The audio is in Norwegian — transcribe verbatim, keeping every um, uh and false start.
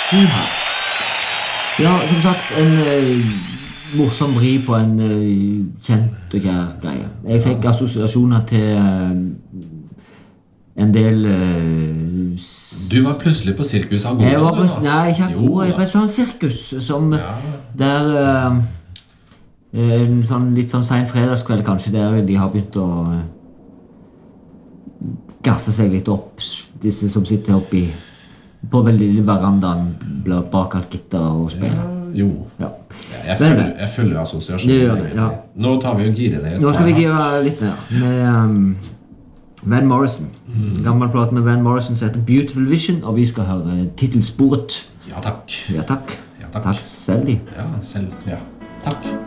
Ja, som sagt, en uh, morsom vri på en uh, kjent og kjær greie. Jeg fikk assosiasjoner til uh, en del uh, Du var plutselig på Sirkus Agora. Jeg var på, du, nei, ikke Agora, jeg var på et sånt sirkus som ja. Der uh, en sånn, litt sånn sen fredagskveld kanskje, der de har begynt å uh, gasse seg litt opp, disse som sitter oppe i på veldig verandaen bak alt gitter og spiller. Ja, jo. Ja. Jeg, følger, jeg følger assosiasjonen. Det, ja. Nå tar vi og girer ned. Nå skal vi gire litt ned med um, Van Morrison. Mm. Gammel plate med Van Morrison som heter Beautiful Vision, og vi skal høre titelsporet. Ja, takk. Ja, takk. Ja, takk. Takk selv. Ja, selv. Ja. Takk.